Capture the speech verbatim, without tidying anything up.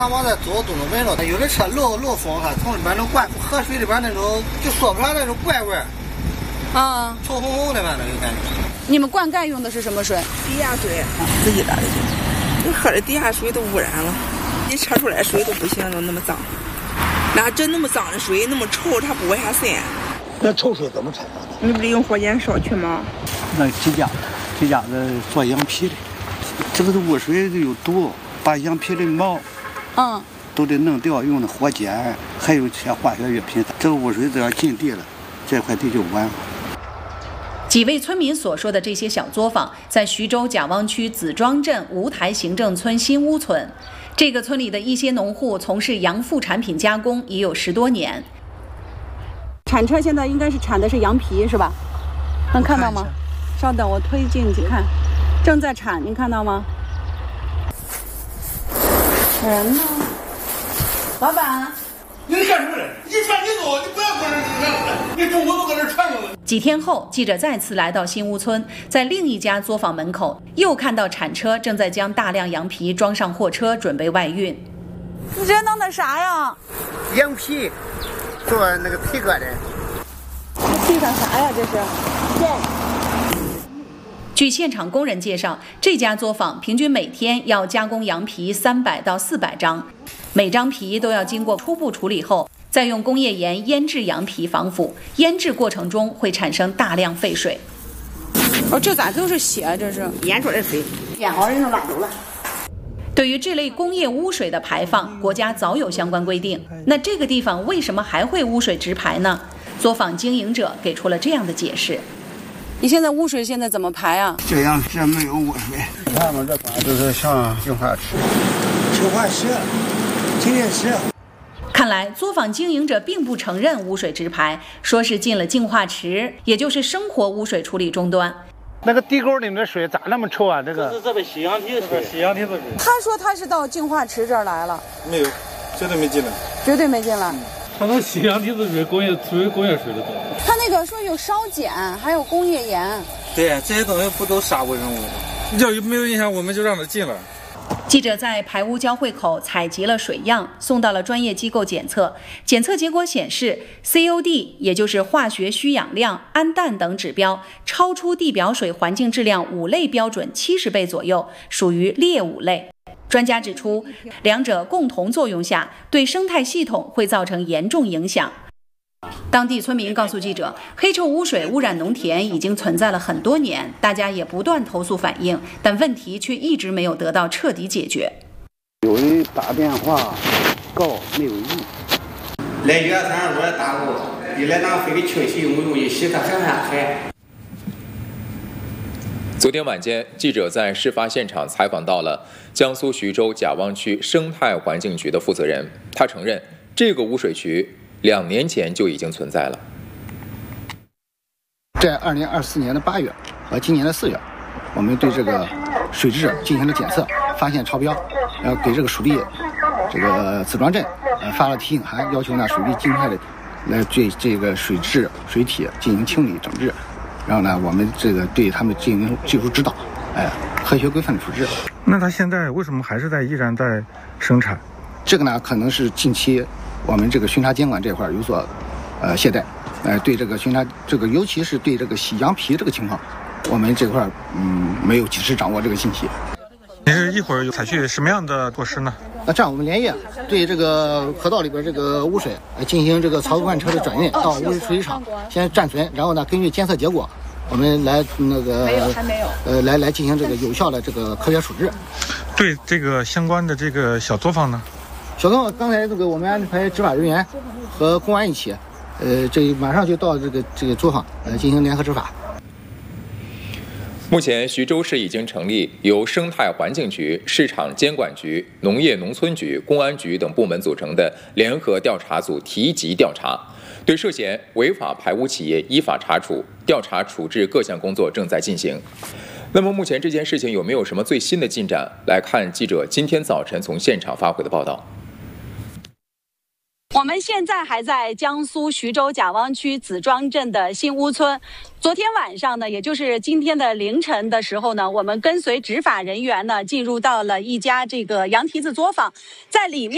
他往这走都能闻到，有的车漏漏风哈，从里边能灌河水里边那种就说不出来那种怪味儿， 啊， 臭烘烘的吧那个感觉。 你们灌溉用的是什么水？ 地下水，自己打的水。就喝的地下水都污染了，你测出来水都不行，都那么脏。那真那么脏的水，那么臭，它不往下渗。 那臭水怎么产生的？ 你不是用火箭烧去吗？ 那几家，几家子做羊皮的，这个污水有毒，把羊皮的毛。 嗯， 都得弄掉，用的火碱，还有些化学药品。这个污水只要进地了，这块地就完了。 几位村民所说的这些小作坊，在徐州贾汪区子庄镇吴台行政村新屋村。这个村里的一些农户从事羊副产品加工已有十多年。 产车现在应该是产的是羊皮，是吧？能看到吗？稍等，我推进去看，正在产，您看到吗？人呢？老板， 你干什么呢？你穿你走，你不要搁这儿，你中午都搁这儿穿着呢。 几天后，记者再次来到新屋村，在另一家作坊门口，又看到铲车正在将大量羊皮装上货车，准备外运。 你这弄的啥呀？ 羊皮，做那个皮革的。 这地上啥呀？这是？对。 据现场工人介绍，这家作坊平均每天要加工羊皮三百到四百张，每张皮都要经过初步处理后，再用工业盐腌制羊皮防腐。腌制过程中会产生大量废水。 哦，这咋都是血？这是腌出来的水， 腌好人就拉走了。 对于这类工业污水的排放，国家早有相关规定。那这个地方为什么还会污水直排呢？作坊经营者给出了这样的解释。 你现在污水现在怎么排啊？ 这样是没有污水。你看嘛，这就是上净化池，净化室、清洁室。 看来作坊经营者并不承认污水直排，说是进了净化池，也就是生活污水处理终端。 那个地沟里面的水咋那么臭啊？这个这是这边洗羊皮的水， 洗羊皮的水。 他说他是到净化池这儿来了， 没有，绝对没进来， 绝对没进来。 他能洗羊皮的水，工业属于工业水的东西。 他那个说有烧碱，还有工业盐。 对，这些东西不都杀微生物吗？要有没有影响，我们就让他进了。 记者在排污交汇口采集了水样，送到了专业机构检测。检测结果显示 ，C O D 也就是化学需氧量、氨氮等指标超出地表水环境质量五类标准七十倍左右，属于劣五类。专家指出，两者共同作用下，对生态系统会造成严重影响。当地村民告诉记者，黑臭污水污染农田已经存在了很多年，大家也不断投诉反映，但问题却一直没有得到彻底解决。 有人打电话告没有用， 来一二三我也打过，你来拿回去清洗没用，一洗它剩下海。 昨天晚间，记者在事发现场采访到了江苏徐州贾汪区生态环境局的负责人，他承认这个污水渠两年前就已经存在了。 在二零二四年的八月和今年的四月，我们对这个水质进行了检测，发现超标，然后给这个属地这个子庄镇呃发了提醒函，要求呢水利尽快的来对这个水质水体进行清理整治。然后呢，我们这个对他们进行技术指导，哎，科学规范的处置。 那他现在为什么还是在依然在生产？ 这个呢，可能是近期我们这个巡查监管这块有所呃懈怠，呃，对这个巡查这个，尤其是对这个洗羊皮这个情况，我们这块嗯没有及时掌握这个信息。 您是一会儿有采取什么样的措施呢？ 那这样，我们连夜对这个河道里边这个污水进行这个槽罐车的转运到污水处理厂，先暂存，然后呢，根据监测结果，我们来那个没有还没有呃来来进行这个有效的这个科学处置。 对这个相关的这个小作坊呢， 小作坊刚才这个我们安排执法人员和公安一起，呃，这马上就到这个这个作坊呃进行联合执法。 目前，徐州市已经成立由生态环境局、市场监管局、农业农村局、公安局等部门组成的联合调查组提级调查，对涉嫌违法排污企业依法查处，调查处置各项工作正在进行。那么，目前这件事情有没有什么最新的进展？来看记者今天早晨从现场发回的报道。 我们现在还在江苏徐州贾汪区子庄镇的新屋村。昨天晚上呢，也就是今天的凌晨的时候呢，我们跟随执法人员呢，进入到了一家这个羊蹄子作坊，在里面。